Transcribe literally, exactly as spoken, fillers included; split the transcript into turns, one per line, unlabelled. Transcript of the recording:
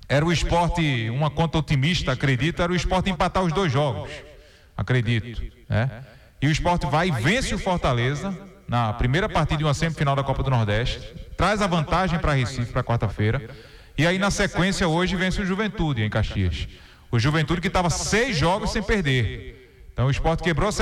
era o Sport, uma conta otimista, acredito, era o Sport empatar os dois jogos, acredito, né? E o Sport vai e vence o Fortaleza na primeira partida de uma semifinal da Copa do Nordeste, traz a vantagem para Recife para quarta-feira, e aí na sequência hoje vence o Juventude em Caxias. O Juventude que estava seis jogos sem perder. Então o Sport quebrou